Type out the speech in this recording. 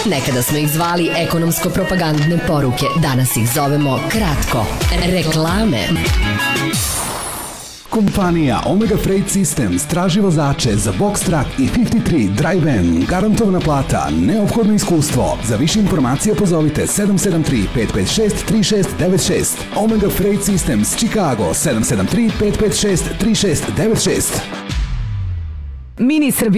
Nekada smo ih zvali ekonomsko-propagandne poruke, danas ih zovemo kratko reklame. Kompanija Omega Freight Systems traži vozače za Box Truck i 53 Dry Van. Garantovana plata, neophodno iskustvo. Za više informacija pozovite 773-556-3696. Omega Freight Systems, Chicago, 773-556-3696. Mini Srbija.